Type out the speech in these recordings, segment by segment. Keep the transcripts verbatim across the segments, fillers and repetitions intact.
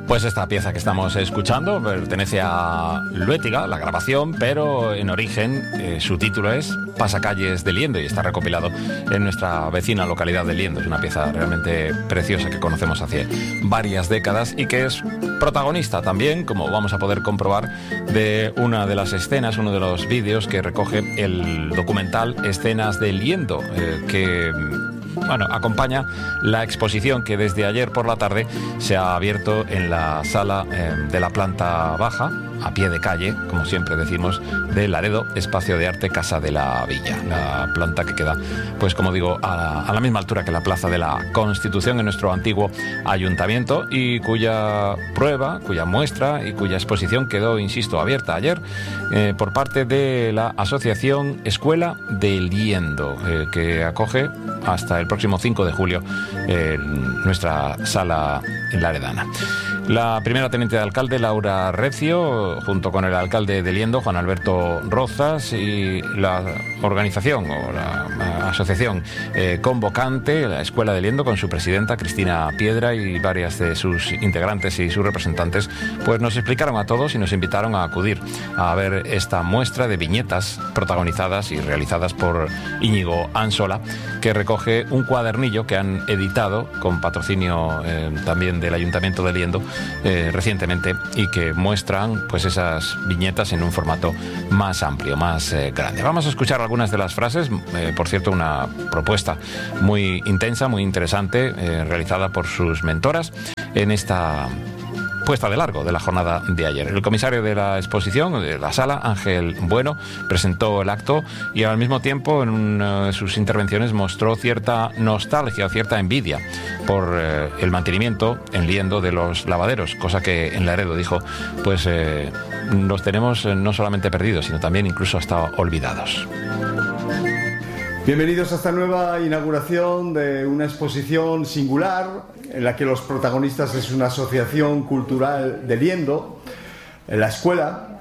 Pues esta pieza que estamos escuchando pertenece a Luétiga, la grabación, pero en origen eh, su título es Pasacalles de Liendo y está recopilado en nuestra vecina localidad de Liendo. Es una pieza realmente preciosa que conocemos hace varias décadas y que es protagonista también, como vamos a poder comprobar, de una de las escenas, uno de los vídeos que recoge el documental Escenas de Liendo, eh, que... Bueno, acompaña la exposición que desde ayer por la tarde se ha abierto en la sala eh, de la planta baja, a pie de calle, como siempre decimos, de Laredo, Espacio de Arte Casa de la Villa. La planta que queda, pues como digo, a la, a la misma altura que la Plaza de la Constitución en nuestro antiguo ayuntamiento y cuya prueba, cuya muestra y cuya exposición quedó, insisto, abierta ayer eh, por parte de la Asociación Escuela de Liendo, eh, que acoge hasta el próximo cinco de julio en nuestra sala en Laredana. La primera teniente de alcalde, Laura Recio, junto con el alcalde de Liendo, Juan Alberto Rozas, y la organización o la asociación eh, convocante, la Escuela de Liendo, con su presidenta Cristina Piedra y varias de sus integrantes y sus representantes, pues nos explicaron a todos y nos invitaron a acudir a ver esta muestra de viñetas protagonizadas y realizadas por Íñigo Ansola, que recoge un cuadernillo que han editado con patrocinio eh, también del Ayuntamiento de Liendo eh, recientemente y que muestran pues esas viñetas en un formato más amplio, más eh, grande. Vamos a escuchar algunas de las frases, eh, por cierto, una propuesta muy intensa, muy interesante, eh, realizada por sus mentoras en esta puesta de largo de la jornada de ayer. El comisario de la exposición, de la sala, Ángel Bueno, presentó el acto y al mismo tiempo en una de sus intervenciones mostró cierta nostalgia, cierta envidia por eh, el mantenimiento en Liendo de los lavaderos, cosa que en Laredo dijo, pues eh, los tenemos eh, no solamente perdidos, sino también incluso hasta olvidados. Bienvenidos a esta nueva inauguración de una exposición singular en la que los protagonistas es una asociación cultural de Liendo, en la escuela,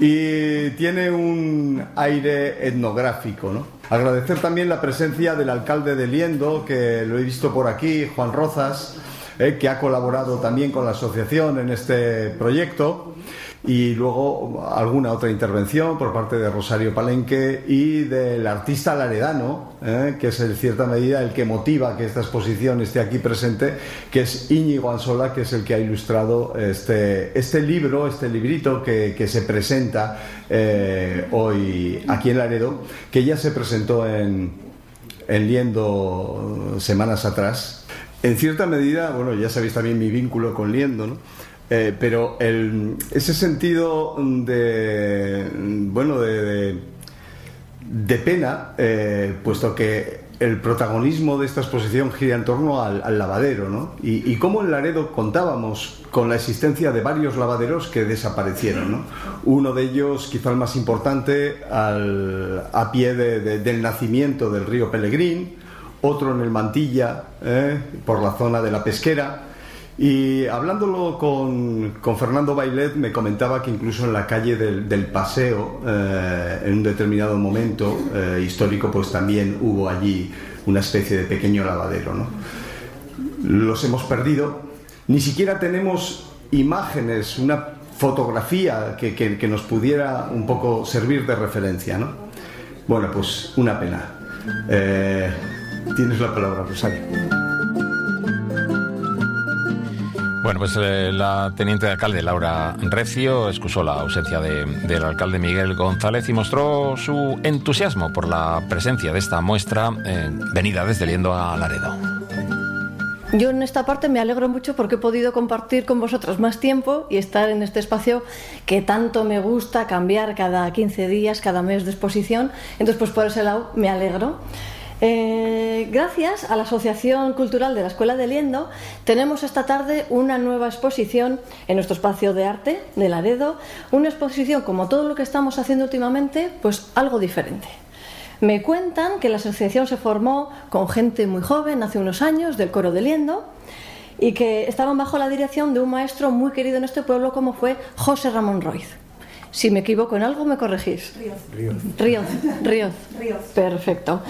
y tiene un aire etnográfico, ¿no? Agradecer también la presencia del alcalde de Liendo, que lo he visto por aquí, Juan Rozas, eh, que ha colaborado también con la asociación en este proyecto, y luego alguna otra intervención por parte de Rosario Palenque y del artista laredano, eh, que es en cierta medida el que motiva que esta exposición esté aquí presente, que es Íñigo Ansola, que es el que ha ilustrado este, este libro, este librito que, que se presenta eh, hoy aquí en Laredo, que ya se presentó en, en Liendo semanas atrás. En cierta medida, bueno, ya sabéis también mi vínculo con Liendo, ¿no? Eh, pero el, ese sentido de, bueno, de, de, de pena, eh, puesto que el protagonismo de esta exposición gira en torno al, al lavadero, ¿no? Y, y cómo en Laredo contábamos con la existencia de varios lavaderos que desaparecieron, ¿no? Uno de ellos, quizá el más importante, al, a pie de, de, del nacimiento del río Pelegrín, otro en el Mantilla, eh, por la zona de la Pesquera. Y hablándolo con, con Fernando Bailet, me comentaba que incluso en la calle del, del Paseo, eh, en un determinado momento eh, histórico, pues también hubo allí una especie de pequeño lavadero, ¿no? Los hemos perdido. Ni siquiera tenemos imágenes, una fotografía que, que, que nos pudiera un poco servir de referencia, ¿no? Bueno, pues una pena. Eh, tienes la palabra, Rosario. Bueno, pues eh, la teniente de alcalde Laura Recio excusó la ausencia de, del alcalde Miguel González y mostró su entusiasmo por la presencia de esta muestra eh, venida desde Liendo a Laredo. Yo en esta parte me alegro mucho porque he podido compartir con vosotros más tiempo y estar en este espacio que tanto me gusta cambiar cada quince días, cada mes de exposición. Entonces, pues por ese lado me alegro. Eh, gracias a la Asociación Cultural de la Escuela de Liendo tenemos esta tarde una nueva exposición en nuestro espacio de arte de Laredo, una exposición como todo lo que estamos haciendo últimamente, pues algo diferente. Me cuentan que la asociación se formó con gente muy joven hace unos años del coro de Liendo y que estaban bajo la dirección de un maestro muy querido en este pueblo como fue José Ramón Roiz. Si me equivoco en algo, me corregís. Ríoz. Ríoz. Ríoz. Ríoz. Perfecto.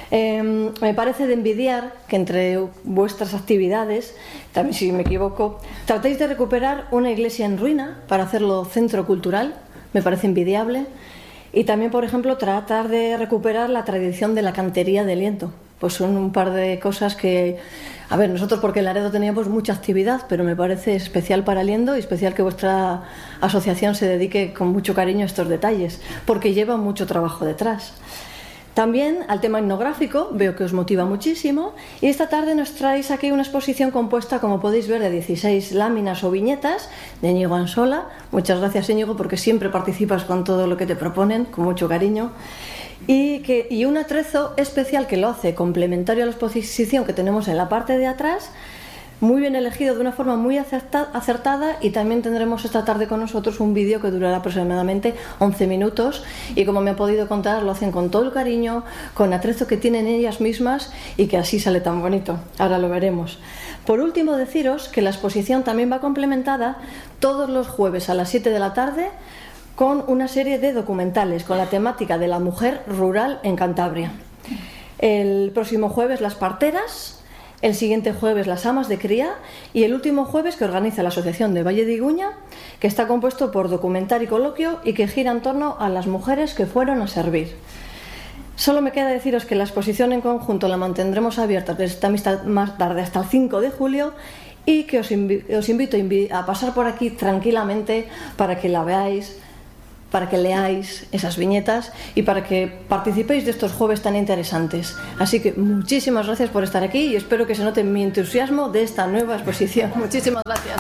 Eh, me parece de envidiar que entre vuestras actividades, también si me equivoco, tratéis de recuperar una iglesia en ruina para hacerlo centro cultural. Me parece envidiable. Y también, por ejemplo, tratar de recuperar la tradición de la cantería de Liendo. Pues son un par de cosas que, a ver, nosotros porque en Laredo teníamos mucha actividad, pero me parece especial para Liendo y especial que vuestra asociación se dedique con mucho cariño a estos detalles, porque lleva mucho trabajo detrás. También al tema etnográfico, veo que os motiva muchísimo, y esta tarde nos traéis aquí una exposición compuesta, como podéis ver, de dieciséis láminas o viñetas de Íñigo Ansola. Muchas gracias, Íñigo, porque siempre participas con todo lo que te proponen, con mucho cariño. Y, que, y un atrezo especial que lo hace complementario a la exposición que tenemos en la parte de atrás, muy bien elegido, de una forma muy acerta, acertada, y también tendremos esta tarde con nosotros un vídeo que durará aproximadamente once minutos, y como me ha podido contar, lo hacen con todo el cariño, con atrezo que tienen ellas mismas, y que así sale tan bonito. Ahora lo veremos. Por último, deciros que la exposición también va complementada todos los jueves a las siete de la tarde con una serie de documentales con la temática de la mujer rural en Cantabria. El próximo jueves las parteras, el siguiente jueves las amas de cría, y el último jueves que organiza la Asociación de Valle de Iguña, que está compuesto por documental y coloquio y que gira en torno a las mujeres que fueron a servir. Solo me queda deciros que la exposición en conjunto la mantendremos abierta desde más tarde hasta el cinco de julio, y que os, invi os invito a pasar por aquí tranquilamente para que la veáis, para que leáis esas viñetas y para que participéis de estos jueves tan interesantes. Así que muchísimas gracias por estar aquí y espero que se note mi entusiasmo de esta nueva exposición. Muchísimas gracias.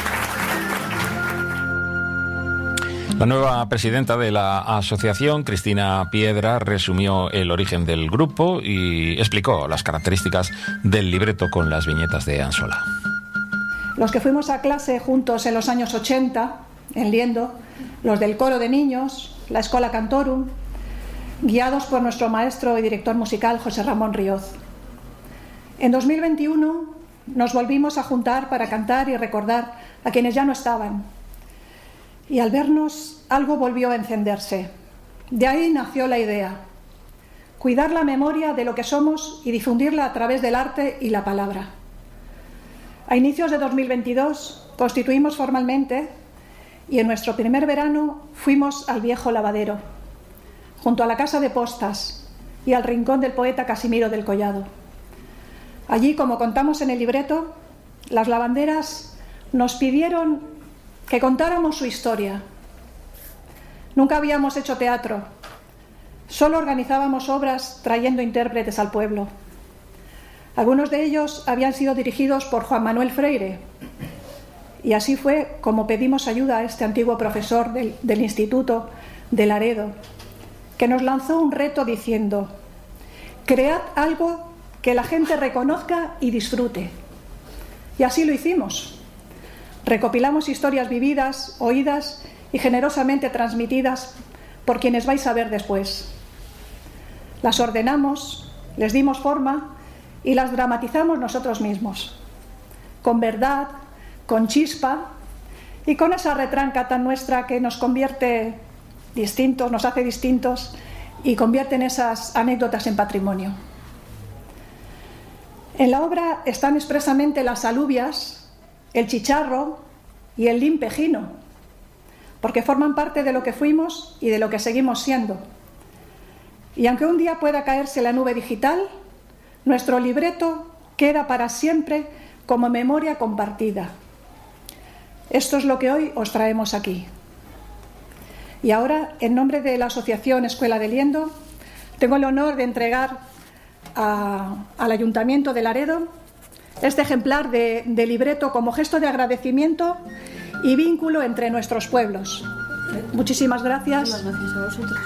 La nueva presidenta de la asociación, Cristina Piedra, resumió el origen del grupo y explicó las características del libreto con las viñetas de Ansola. Los que fuimos a clase juntos en los años ochenta, en Liendo, los del coro de niños, la Escola Cantorum, guiados por nuestro maestro y director musical José Ramón Ríoz. En dos mil veintiuno nos volvimos a juntar para cantar y recordar a quienes ya no estaban. Y al vernos, algo volvió a encenderse. De ahí nació la idea: cuidar la memoria de lo que somos y difundirla a través del arte y la palabra. A inicios de dos mil veintidós constituimos formalmente, y en nuestro primer verano fuimos al viejo lavadero, junto a la casa de postas y al rincón del poeta Casimiro del Collado. Allí, como contamos en el libreto, las lavanderas nos pidieron que contáramos su historia. Nunca habíamos hecho teatro, solo organizábamos obras trayendo intérpretes al pueblo. Algunos de ellos habían sido dirigidos por Juan Manuel Freire, y así fue como pedimos ayuda a este antiguo profesor del, del Instituto de Laredo, que nos lanzó un reto diciendo: cread algo que la gente reconozca y disfrute. Y así lo hicimos. Recopilamos historias vividas, oídas y generosamente transmitidas por quienes vais a ver después. Las ordenamos, les dimos forma y las dramatizamos nosotros mismos, con verdad, con chispa y con esa retranca tan nuestra que nos convierte distintos, nos hace distintos y convierte en esas anécdotas en patrimonio. En la obra están expresamente las alubias, el chicharro y el limpejino, porque forman parte de lo que fuimos y de lo que seguimos siendo. Y aunque un día pueda caerse la nube digital, nuestro libreto queda para siempre como memoria compartida. Esto es lo que hoy os traemos aquí. Y ahora, en nombre de la Asociación Escuela de Liendo, tengo el honor de entregar a, al Ayuntamiento de Laredo este ejemplar de, de libreto como gesto de agradecimiento y vínculo entre nuestros pueblos. Muchísimas gracias. Muchísimas gracias a vosotros.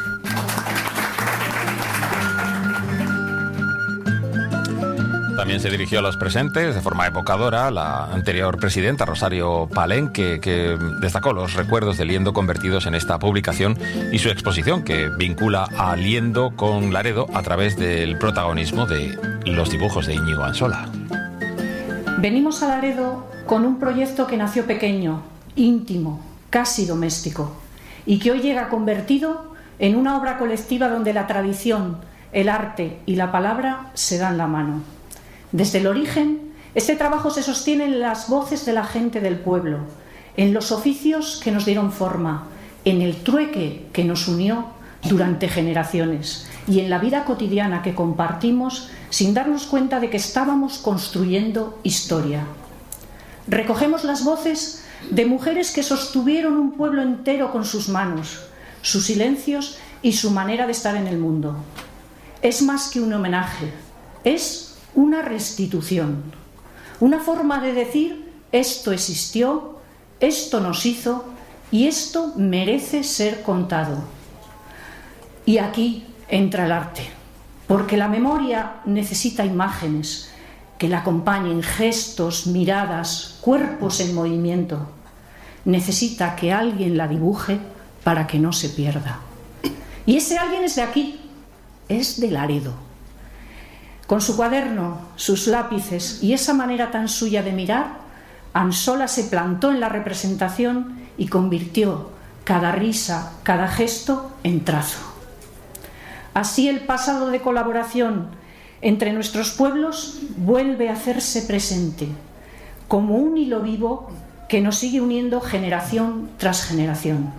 También se dirigió a los presentes de forma evocadora la anterior presidenta Rosario Palenque, que destacó los recuerdos de Liendo convertidos en esta publicación y su exposición que vincula a Liendo con Laredo a través del protagonismo de los dibujos de Íñigo Ansola. Venimos a Laredo con un proyecto que nació pequeño, íntimo, casi doméstico, y que hoy llega convertido en una obra colectiva donde la tradición, el arte y la palabra se dan la mano. Desde el origen, este trabajo se sostiene en las voces de la gente del pueblo, en los oficios que nos dieron forma, en el trueque que nos unió durante generaciones y en la vida cotidiana que compartimos sin darnos cuenta de que estábamos construyendo historia. Recogemos las voces de mujeres que sostuvieron un pueblo entero con sus manos, sus silencios y su manera de estar en el mundo. Es más que un homenaje, es una restitución, una forma de decir esto existió, esto nos hizo y esto merece ser contado. Y aquí entra el arte, porque la memoria necesita imágenes que la acompañen, gestos, miradas, cuerpos en movimiento. Necesita que alguien la dibuje para que no se pierda. Y ese alguien es de aquí, es de Laredo. Con su cuaderno, sus lápices y esa manera tan suya de mirar, Ansola se plantó en la representación y convirtió cada risa, cada gesto en trazo. Así el pasado de colaboración entre nuestros pueblos vuelve a hacerse presente, como un hilo vivo que nos sigue uniendo generación tras generación.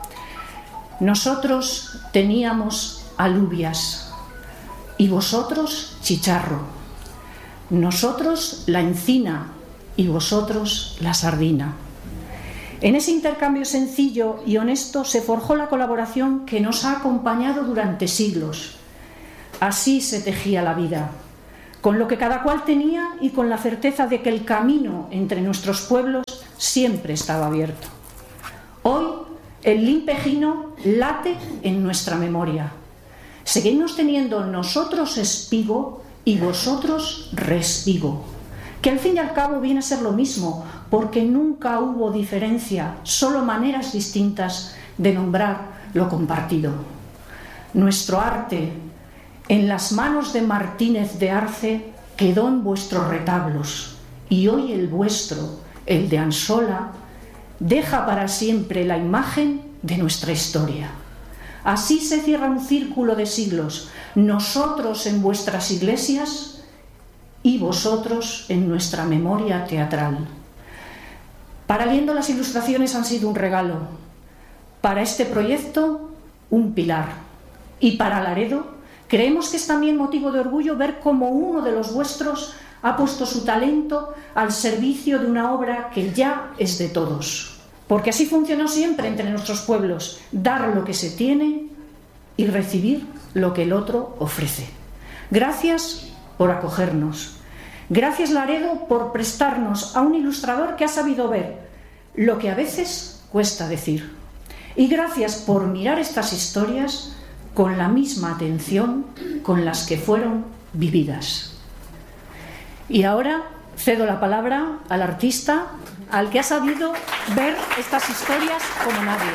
Nosotros teníamos alubias y vosotros chicharro, nosotros la encina y vosotros la sardina. En ese intercambio sencillo y honesto se forjó la colaboración que nos ha acompañado durante siglos. Así se tejía la vida, con lo que cada cual tenía y con la certeza de que el camino entre nuestros pueblos siempre estaba abierto. Hoy el limpejino late en nuestra memoria. Seguimos teniendo nosotros espigo y vosotros respigo, que al fin y al cabo viene a ser lo mismo, porque nunca hubo diferencia, solo maneras distintas de nombrar lo compartido. Nuestro arte, en las manos de Martínez de Arce, quedó en vuestros retablos, y hoy el vuestro, el de Ansola, deja para siempre la imagen de nuestra historia. Así se cierra un círculo de siglos, nosotros en vuestras iglesias y vosotros en nuestra memoria teatral. Para Liendo las ilustraciones han sido un regalo, para este proyecto un pilar, y para Laredo creemos que es también motivo de orgullo ver cómo uno de los vuestros ha puesto su talento al servicio de una obra que ya es de todos. Porque así funcionó siempre entre nuestros pueblos, dar lo que se tiene y recibir lo que el otro ofrece. Gracias por acogernos. Gracias, Laredo, por prestarnos a un ilustrador que ha sabido ver lo que a veces cuesta decir. Y gracias por mirar estas historias con la misma atención con las que fueron vividas. Y ahora cedo la palabra al artista, al que ha sabido ver estas historias como nadie.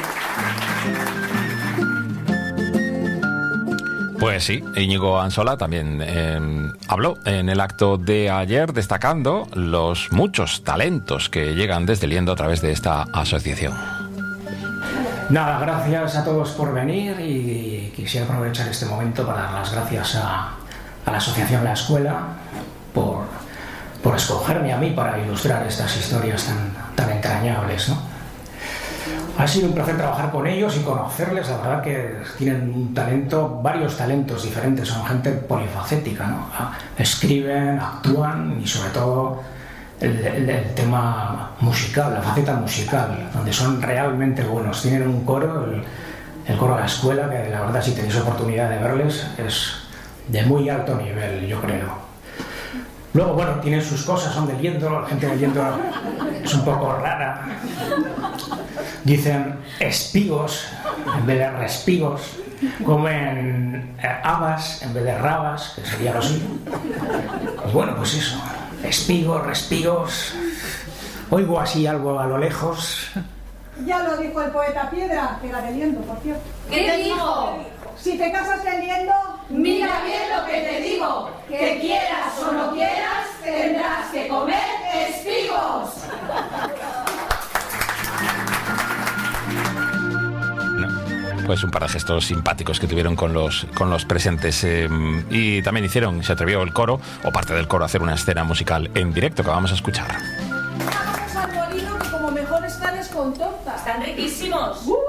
Pues sí, Íñigo Ansola también eh, habló en el acto de ayer destacando los muchos talentos que llegan desde Liendo a través de esta asociación. Nada, gracias a todos por venir y quisiera aprovechar este momento para dar las gracias a, a la asociación La Escuela por, por escogerme a mí para ilustrar estas historias tan, tan entrañables, ¿no? Ha sido un placer trabajar con ellos y conocerles. La verdad que tienen un talento, varios talentos diferentes, son gente polifacética, ¿no? Escriben, actúan y sobre todo el, el, el tema musical, la faceta musical, donde son realmente buenos. Tienen un coro, el, el coro de La Escuela, que la verdad si tenéis oportunidad de verles es de muy alto nivel, yo creo. Luego, bueno, tienen sus cosas, son de Liendo, la gente de Liendo es un poco rara. Dicen espigos en vez de respigos, comen eh, habas en vez de rabas, que sería lo suyo. Pues bueno, pues eso, espigos, respigos, oigo así algo a lo lejos. Ya lo dijo el poeta Piedra, que era de Liendo, por cierto. ¿Qué dijo? Si te casas de Liendo, mira bien lo que te digo, que quieras o no quieras, tendrás que comer espigos. pues un par de gestos simpáticos que tuvieron con los, con los presentes. Eh, y también hicieron, se atrevió el coro, o parte del coro, a hacer una escena musical en directo que vamos a escuchar. Vamos al molino que como mejor están es con torta. Están riquísimos. Uh.